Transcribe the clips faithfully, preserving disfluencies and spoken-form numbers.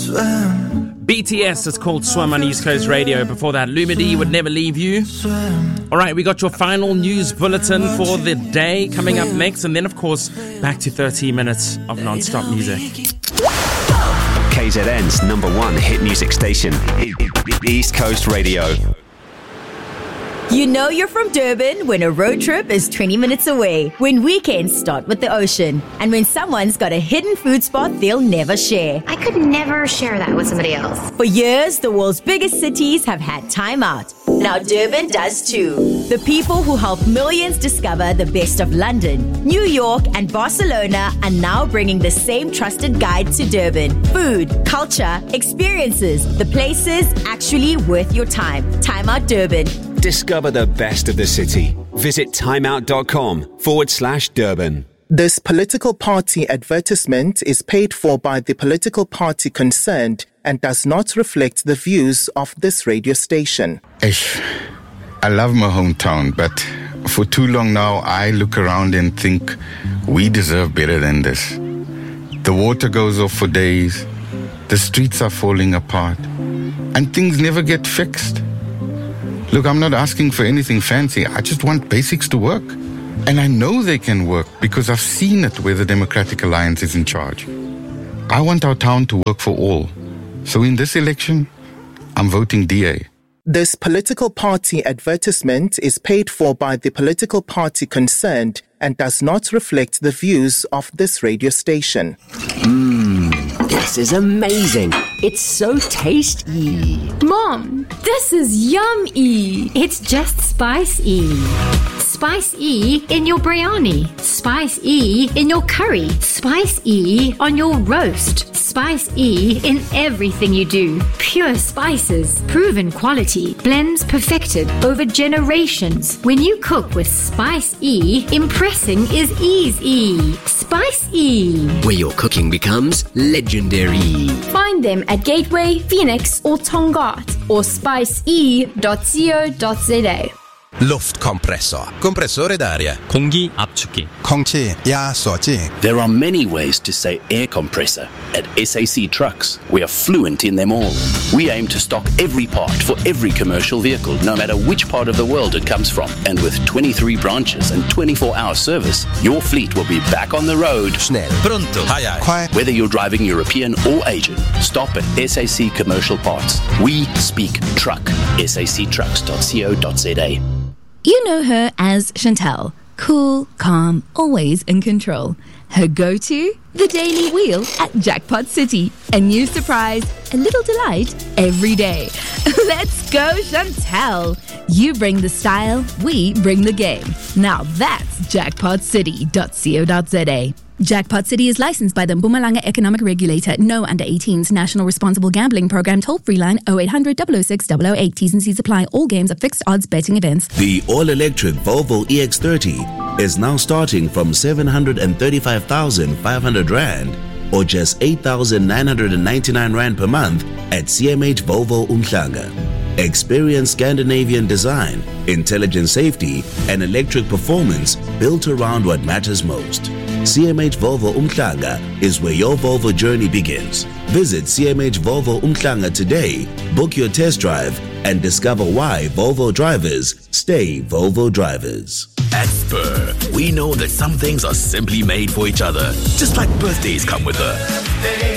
B T S is called Swim on East Coast Radio. Before that, Lumidee Would Never Leave You. All right, we got your final news bulletin for the day coming up next. And then, of course, back to thirty minutes of non-stop music. K Z N's number one hit music station, East Coast Radio. You know you're from Durban when a road trip is twenty minutes away, when weekends start with the ocean, and when someone's got a hidden food spot they'll never share. I could never share that with somebody else. For years, the world's biggest cities have had Time Out. Now Durban does too. The people who help millions discover the best of London, New York, and Barcelona are now bringing the same trusted guide to Durban. Food, culture, experiences, the places actually worth your time. Time Out Durban. Discover the best of the city. Visit timeout.com forward slash Durban. This political party advertisement is paid for by the political party concerned and does not reflect the views of this radio station. Ish, I love my hometown, but for too long now, I look around and think we deserve better than this. The water goes off for days, the streets are falling apart, and things never get fixed. Look, I'm not asking for anything fancy. I just want basics to work. And I know they can work because I've seen it where the Democratic Alliance is in charge. I want our town to work for all. So in this election, I'm voting D A. This political party advertisement is paid for by the political party concerned and does not reflect the views of this radio station. Mmm, this is amazing. It's so tasty. Mom, this is yummy. It's just Spice-E. Spice-E in your biryani. Spice-E in your curry. Spice-E on your roast. Spice-E in everything you do. Pure spices. Proven quality. Blends perfected over generations. When you cook with Spice-E, impressing is easy. Spice-E. Where your cooking becomes legendary. Find them at Gateway, Phoenix, or Tongaat, or spice e dot co dot za. Luftkompressor. Kompressore d'aria. 공기 압축기. 공기压缩机. There are many ways to say air compressor. At S A C Trucks, we are fluent in them all. We aim to stock every part for every commercial vehicle, no matter which part of the world it comes from. And with twenty-three branches and twenty-four hour service, your fleet will be back on the road. Schnell. Pronto. Hai hai. Quiet. Whether you're driving European or Asian, stop at S A C Commercial Parts. We speak truck. S A C trucks dot co dot za. You know her as Chantel. Cool, calm, always in control. Her go-to? The Daily Wheel at Jackpot City. A new surprise, a little delight every day. Let's go, Chantel. You bring the style, we bring the game. Now that's jackpot city dot co dot za. Jackpot City is licensed by the Mpumalanga Economic Regulator. No under eighteens. National Responsible Gambling Program. Toll-free line oh eight hundred, double oh six, double oh eight. T's and C's apply. All games are fixed odds betting events. The all-electric Volvo E X thirty is now starting from seven hundred thirty-five thousand five hundred rand or just eight thousand nine hundred ninety-nine rand per month at C M H Volvo Umhlanga. Experience Scandinavian design, intelligent safety, and electric performance built around what matters most. C M H Volvo Umhlanga is where your Volvo journey begins. Visit C M H Volvo Umhlanga today, book your test drive, and discover why Volvo drivers stay Volvo drivers. At Spur, we know that some things are simply made for each other, just like birthdays come with a birthday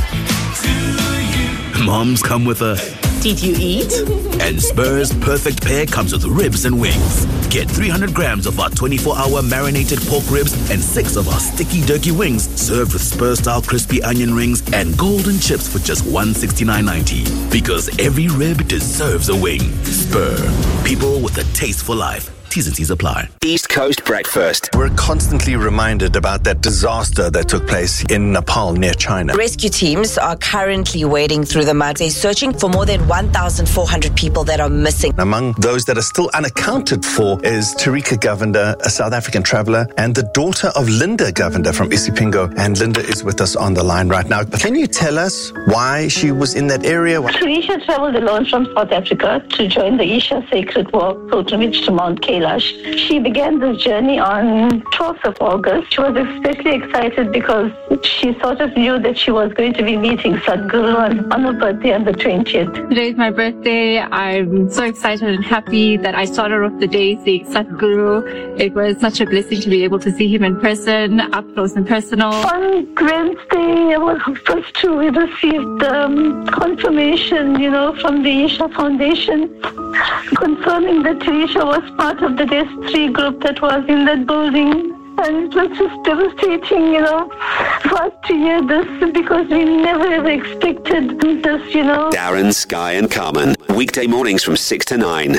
to you. Moms come with a Did you eat? And Spur's perfect pair comes with ribs and wings. Get three hundred grams of our twenty-four hour marinated pork ribs and six of our sticky turkey wings served with Spur-style crispy onion rings and golden chips for just one hundred sixty-nine ninety. Because every rib deserves a wing. Spur. People with a taste for life. T's and C's apply. East Coast Breakfast. We're constantly reminded about that disaster that took place in Nepal near China. Rescue teams are currently wading through the mud. They're searching for more than one thousand four hundred people that are missing. Among those that are still unaccounted for is Tarika Govender, a South African traveler, and the daughter of Linda Govender from Isipingo. And Linda is with us on the line right now. Can you tell us why she was in that area? Tarisha traveled alone from South Africa to join the Isha Sacred Walk pilgrimage to Mount Kayla Abhilash. She began this journey on twelfth of August. She was especially excited because she sort of knew that she was going to be meeting Sadhguru on, on her birthday on the twentieth. Today is my birthday. I'm so excited and happy that I started off the day seeing Sadhguru. It was such a blessing to be able to see him in person, up close and personal. On Wednesday, I was supposed to we received um, confirmation, you know, from the Isha Foundation, confirming that Isha was part of the D E S three group that was in that building. And it was just devastating, you know, for us to hear this because we never ever expected this, you know. Darren, Sky and Carmen. Weekday mornings from six to nine.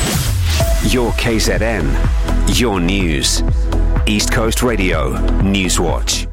Your K Z N. Your news. East Coast Radio. Newswatch.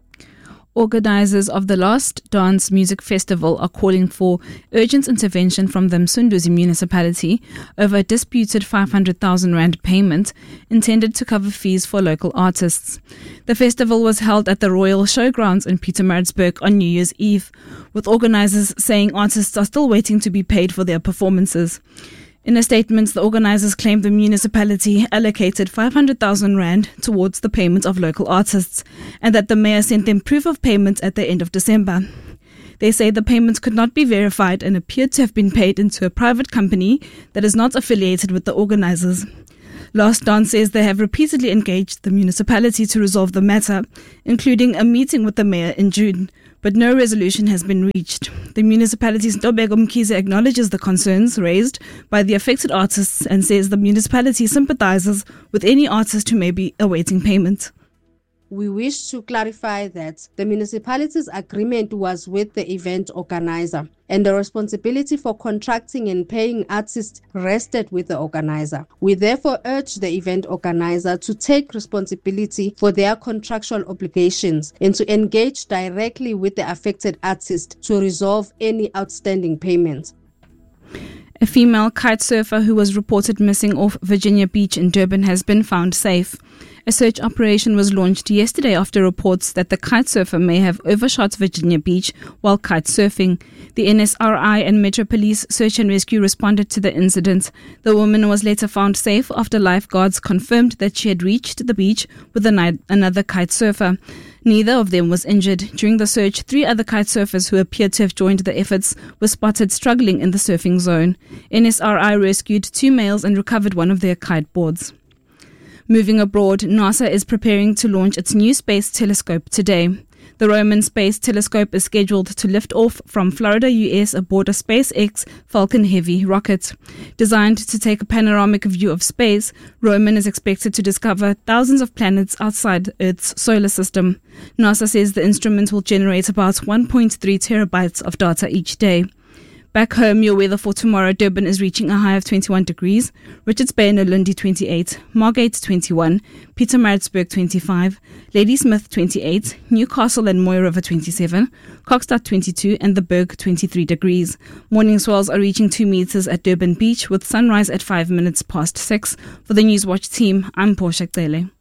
Organisers of the Last Dance Music Festival are calling for urgent intervention from the Msunduzi municipality over a disputed five hundred thousand rand payment intended to cover fees for local artists. The festival was held at the Royal Showgrounds in Pietermaritzburg on New Year's Eve, with organisers saying artists are still waiting to be paid for their performances. In a statement, the organisers claimed the municipality allocated five hundred thousand rand towards the payment of local artists and that the mayor sent them proof of payment at the end of December. They say the payments could not be verified and appeared to have been paid into a private company that is not affiliated with the organisers. Last Dance says they have repeatedly engaged the municipality to resolve the matter, including a meeting with the mayor in June, but no resolution has been reached. The municipality's Ntobeko Mkhize acknowledges the concerns raised by the affected artists and says the municipality sympathizes with any artist who may be awaiting payment. We wish to clarify that the municipality's agreement was with the event organizer, and the responsibility for contracting and paying artists rested with the organizer. We therefore urge the event organizer to take responsibility for their contractual obligations and to engage directly with the affected artist to resolve any outstanding payments. A female kite surfer who was reported missing off Virginia Beach in Durban has been found safe. A search operation was launched yesterday after reports that the kite surfer may have overshot Virginia Beach while kite surfing. The N S R I and Metro Police Search and Rescue responded to the incident. The woman was later found safe after lifeguards confirmed that she had reached the beach with another kite surfer. Neither of them was injured. During the search, three other kite surfers who appeared to have joined the efforts were spotted struggling in the surfing zone. N S R I rescued two males and recovered one of their kite boards. Moving abroad, NASA is preparing to launch its new space telescope today. The Roman Space Telescope is scheduled to lift off from Florida, U S aboard a SpaceX Falcon Heavy rocket. Designed to take a panoramic view of space, Roman is expected to discover thousands of planets outside Earth's solar system. NASA says the instrument will generate about one point three terabytes of data each day. Back home, your weather for tomorrow: Durban is reaching a high of twenty-one degrees, Richards Bay and Ulundi twenty-eight, Margate twenty-one, Pietermaritzburg twenty-five, Ladysmith twenty-eight, Newcastle and Moy River twenty-seven, Kokstad twenty-two and the Berg twenty-three degrees. Morning swells are reaching two meters at Durban Beach with sunrise at five minutes past six. For the Newswatch team, I'm Portia Cele.